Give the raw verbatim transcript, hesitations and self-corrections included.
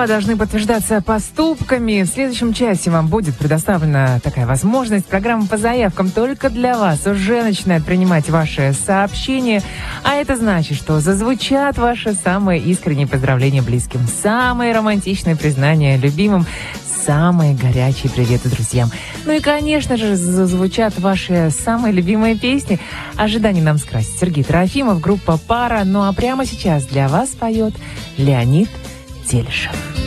Должны подтверждаться поступками. В следующем часе вам будет предоставлена такая возможность. Программа по заявкам только для вас уже начинает принимать ваши сообщения. А это значит, что зазвучат ваши самые искренние поздравления близким, самые романтичные признания любимым, самые горячие приветы друзьям. Ну и, конечно же, зазвучат ваши самые любимые песни. Ожидание нам скрасит Сергей Трофимов, группа «Пара». Ну а прямо сейчас для вас поет Леонид Телешев.